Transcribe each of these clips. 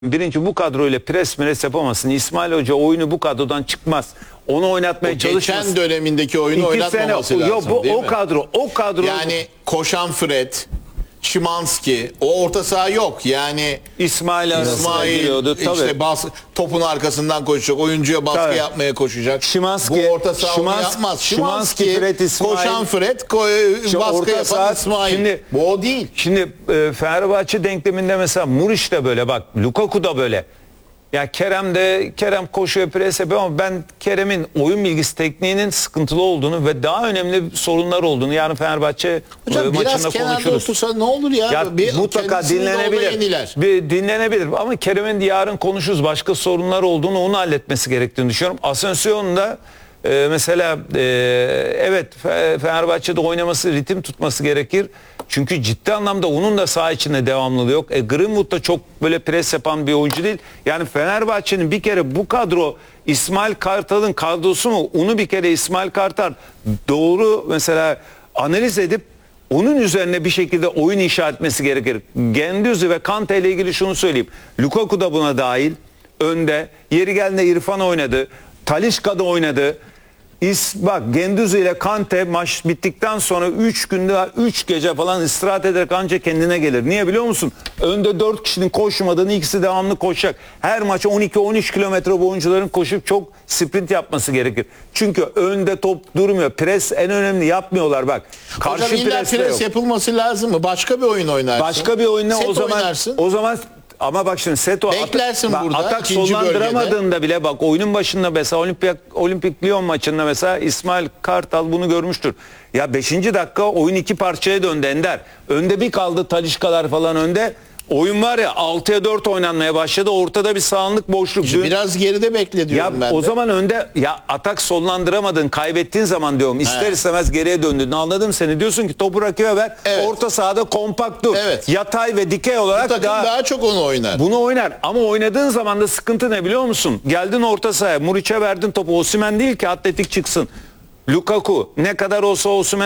Birinci bu kadroyla pres yapamazsın. İsmail Hoca oyunu bu kadrodan çıkmaz. Onu oynatmaya çalışmasın. Geçen dönemindeki oyunu oynatmaması lazım, yok, bu, değil o mi? kadro. Yani koşan Fred, Szymanski, o orta saha yok. Yani İsmail giriyordu, işte topun arkasından koşacak, oyuncuya baskı yapmaya koşacak. Szymanski, bu orta saha onu yapmaz. Szymanski, Fred, İsmail, koşan Fred, baskı yapan İsmail. Şimdi, bu o değil. Şimdi Fenerbahçe denkleminde mesela Muriç de böyle, bak Lukaku da böyle. Ya Kerem koşuyor, pres yapıyor ama ben Kerem'in oyun bilgisi, tekniğinin sıkıntılı olduğunu ve daha önemli sorunlar olduğunu yarın Fenerbahçe Hocam maçında biraz kenarda otursa ne olur ya? Ya mutlaka dinlenebilir ama Kerem'in yarın konuşuruz, başka sorunlar olduğunu, onu halletmesi gerektiğini düşünüyorum. Asensio'nun da mesela evet Fenerbahçe'de oynaması, ritim tutması gerekir. Çünkü ciddi anlamda onun da saha içinde devamlılığı yok. Greenwood da çok böyle pres yapan bir oyuncu değil. Yani Fenerbahçe'nin bir kere bu kadro İsmail Kartal'ın kadrosu mu? Onu bir kere İsmail Kartal doğru mesela analiz edip onun üzerine bir şekilde oyun inşa etmesi gerekir. Güendouzi ve Kante ile ilgili şunu söyleyeyim. Lukaku da buna dahil. Önde. Yeri geldiğinde İrfan oynadı. Talisca da oynadı. Bak Güendouzi ile Kante maç bittikten sonra 3 günde 3 gece falan istirahat ederek ancak kendine gelir. Niye biliyor musun? Önde 4 kişinin koşmadığını, ikisi devamlı koşacak. Her maça 12-13 kilometre bu oyuncuların koşup çok sprint yapması gerekir. Çünkü önde top durmuyor. Pres en önemli, yapmıyorlar bak. Karşı pres yapılması lazım mı? Başka bir oyun oynarsın. Başka bir oyunda o zaman ama bak şimdi Seto atak sonlandıramadığında bile bak oyunun başında mesela Olimpik Lyon maçında mesela İsmail Kartal bunu görmüştür. Ya 5. dakika oyun 2 parçaya döndü Ender. Önde bir kaldı, Taliscalar falan önde. Oyun var ya 6'ya 4 oynanmaya başladı. Ortada bir sağlık boşluk. Biraz geride bekle diyorum ben de. O zaman önde atak sonlandıramadın, kaybettiğin zaman diyorum. İster istemez geriye döndün. Anladım seni. Diyorsun ki topu rakibe ver. Evet. Orta sahada kompakt dur. Evet. Yatay ve dikey olarak daha çok onu oynar. Bunu oynar. Ama oynadığın zaman da sıkıntı ne biliyor musun? Geldin orta sahaya, Muriç'e verdin topu. Osimhen değil ki atletik çıksın. Lukaku ne kadar olsa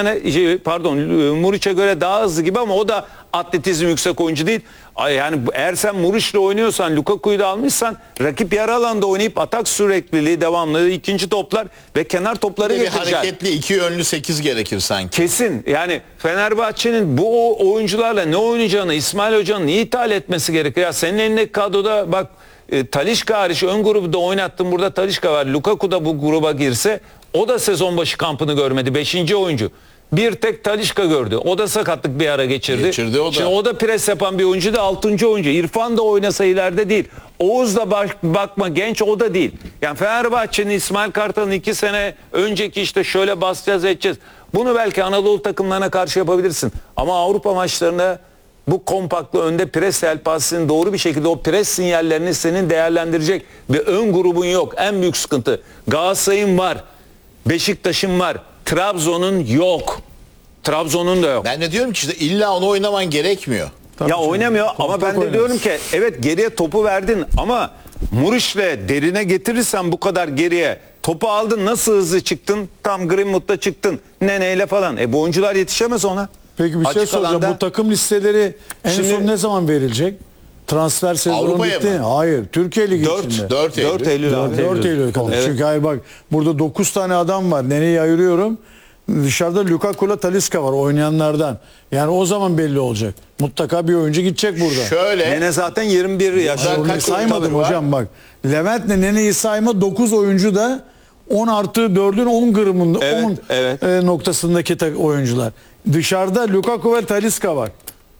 Muriç'e göre daha hızlı gibi ama o da atletizm yüksek oyuncu değil. Yani eğer sen Muriç'le oynuyorsan, Lukaku'yu da almışsan rakip yarı alanda oynayıp atak sürekliliği, devamlılığı, ikinci toplar ve kenar topları getireceksin. Hareketli iki yönlü 8 gerekir sanki. Kesin. Yani Fenerbahçe'nin bu oyuncularla ne oynayacağını İsmail Hoca'nın iyi ithal etmesi gerekir. Ya senin elindeki kadroda bak Talisca hariç ön grubu da oynattın. Burada Talisca var. Lukaku da bu gruba girse o da sezon başı kampını görmedi. 5. oyuncu. Bir tek Talisca gördü. O da sakatlık bir ara geçirdi. O da. Şimdi o da pres yapan bir oyuncu da 6. oyuncu. İrfan da oynasa ileride değil. Oğuz da bakma genç, o da değil. Yani Fenerbahçe'nin İsmail Kartal'ın 2 sene önceki işte şöyle basacağız edeceğiz. Bunu belki Anadolu takımlarına karşı yapabilirsin. Ama Avrupa maçlarında bu kompaktlı önde pres yelpazesinin doğru bir şekilde o pres sinyallerini senin değerlendirecek bir ön grubun yok. En büyük sıkıntı. Galatasaray'ın var. Beşiktaş'ın var. Trabzon'un yok. Trabzon'un da yok. Ben de diyorum ki işte illa onu oynaman gerekmiyor. Tabii ya oynamıyor ama ben de diyorum ki evet geriye topu verdin ama Muriç'le derine getirirsen bu kadar geriye topu aldın, nasıl hızlı çıktın? Tam Greenwood'da çıktın. Neneyle falan. Bu oyuncular yetişemez ona. Peki bir şey soracağım. Bu takım listeleri en son ne zaman verilecek? Transfer sezonu bitti. Mı? Hayır. Türkiye Ligi içinde. 4 Eylül. 4 Eylül kadar. Evet. Çünkü hayır bak burada 9 tane adam var. Neneyi ayırıyorum. Dışarıda Lukaku'la Talisca var oynayanlardan. Yani o zaman belli olacak. Mutlaka bir oyuncu gidecek burada. Şöyle. Nene zaten 21 yaşında. Saymadım hocam bak. Levent'le Nene'yi sayma 9 oyuncu da 10 artı 4'ün 10 grubunda 10 noktasındaki oyuncular. Dışarıda Lukaku ve Talisca var.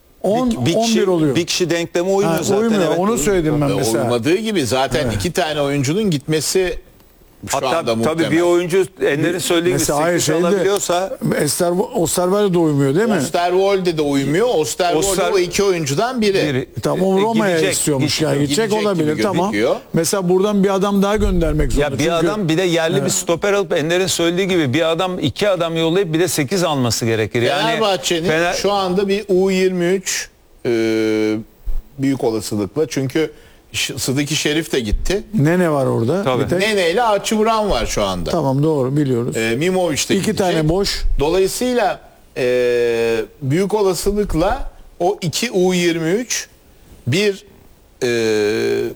11 oluyor. Bir kişi denkleme uymuyor zaten. Uymuyor. Evet. Onu söyledim ben mesela. Olmadığı gibi zaten 2 tane oyuncunun gitmesi hatta tabii bir oyuncu Ender'in söylediği gibi 8 alabiliyorsa Osterwolde de uymuyor değil mi? Osterwolde de uymuyor. Osterwolde o 2 oyuncudan biri. Tamam Roma'ya istiyormuş ya. Gidecek olabilir tamam. Mesela buradan bir adam daha göndermek zorunda. Ya bir adam bir de yerli bir stoper alıp Ender'in söylediği gibi bir adam 2 adam yollayıp bir de 8 alması gerekir. Yani Fenerbahçe'nin şu anda bir U23 büyük olasılıkla çünkü Sıdıki Şerif de gitti. Nene var orada. Nene ile Archie Brown var şu anda. Tamam doğru biliyoruz. Mimovic de 2 tane boş. Dolayısıyla büyük olasılıkla o 2 U23 bir e,